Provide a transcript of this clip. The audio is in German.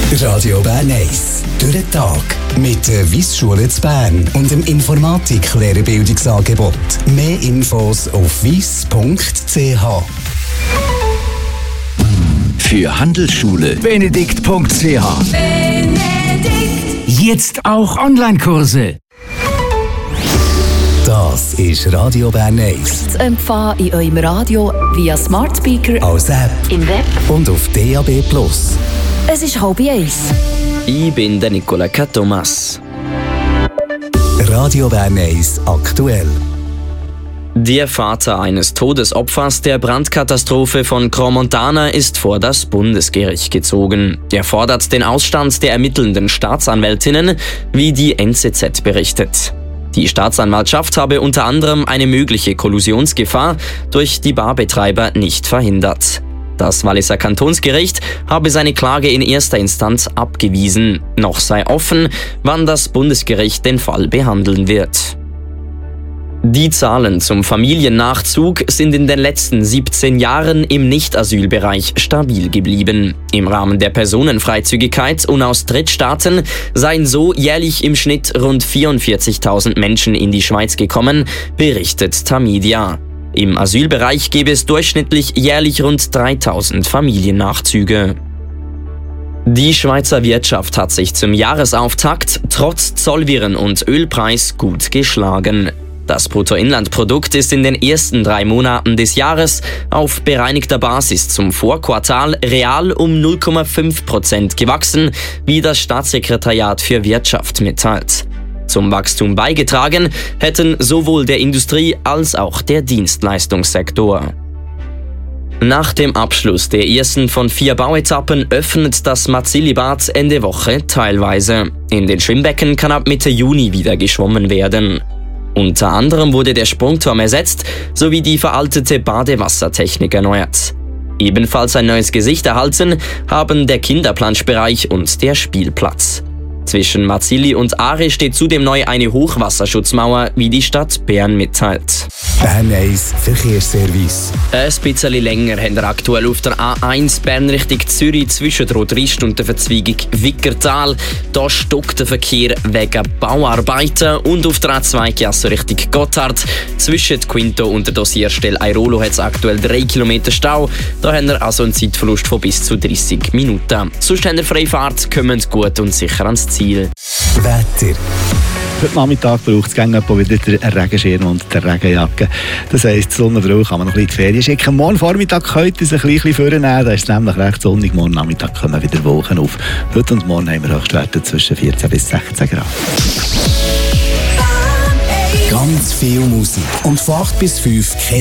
Radio Bern 1. Durch den Tag. Mit der Wyss-Schule zu Bern und dem Informatik-Lehrerbildungsangebot. Mehr Infos auf wyss.ch. Für Handelsschule Benedikt.ch. Jetzt auch Online-Kurse. Das ist Radio Bern 1. Zu empfangen in eurem Radio via Smart Speaker, Als App im Web und auf DAB+. Es ist 12:30. Ich bin der Nicola Thomas. Radio Bern 1 aktuell. Der Vater eines Todesopfers der Brandkatastrophe von Crans-Montana ist vor das Bundesgericht gezogen. Er fordert den Ausstand der ermittelnden Staatsanwältinnen, wie die NZZ berichtet. Die Staatsanwaltschaft habe unter anderem eine mögliche Kollusionsgefahr durch die Barbetreiber nicht verhindert. Das Walliser Kantonsgericht habe seine Klage in erster Instanz abgewiesen. Noch sei offen, wann das Bundesgericht den Fall behandeln wird. Die Zahlen zum Familiennachzug sind in den letzten 17 Jahren im Nicht-Asylbereich stabil geblieben. Im Rahmen der Personenfreizügigkeit und aus Drittstaaten seien so jährlich im Schnitt rund 44.000 Menschen in die Schweiz gekommen, berichtet Tamedia. Im Asylbereich gäbe es durchschnittlich jährlich rund 3.000 Familiennachzüge. Die Schweizer Wirtschaft hat sich zum Jahresauftakt trotz Zollwirren und Ölpreis gut geschlagen. Das Bruttoinlandprodukt ist in den ersten 3 Monaten des Jahres auf bereinigter Basis zum Vorquartal real um 0,5% gewachsen, wie das Staatssekretariat für Wirtschaft mitteilt. Zum Wachstum beigetragen hätten sowohl der Industrie- als auch der Dienstleistungssektor. Nach dem Abschluss der ersten von 4 Bauetappen öffnet das Marzili-Bad Ende Woche teilweise. In den Schwimmbecken kann ab Mitte Juni wieder geschwommen werden. Unter anderem wurde der Sprungturm ersetzt, sowie die veraltete Badewassertechnik erneuert. Ebenfalls ein neues Gesicht erhalten haben der Kinderplanschbereich und der Spielplatz. Zwischen Marzili und Aare steht zudem neu eine Hochwasserschutzmauer, wie die Stadt Bern mitteilt. Bern 1 Verkehrsservice. Ein bisschen länger haben wir aktuell auf der A1 Bern Richtung Zürich zwischen Rotrist und der Verzweigung Wickertal. Da stockt der Verkehr wegen Bauarbeiten und auf der A2 Chiasso Richtung Gotthard. Zwischen Quinto und der Dossierstelle Airolo hat es aktuell 3 Kilometer Stau. Da haben wir also einen Zeitverlust von bis zu 30 Minuten. Sonst haben wir Freifahrt, kommen gut und sicher ans Ziel. Wetter. Heute Nachmittag braucht es wieder den Regenschirm und die Regenjacke. Das heisst, die Sonnenbrille kann man noch ein bisschen in die Ferien schicken. Morgen Vormittag könnte es ein bisschen vornehmen, da ist es nämlich recht sonnig. Morgen Nachmittag kommen wieder Wolken auf. Heute und morgen haben wir Höchstwerte zwischen 14 bis 16 Grad. Ganz viel Musik. Und von 8 bis 5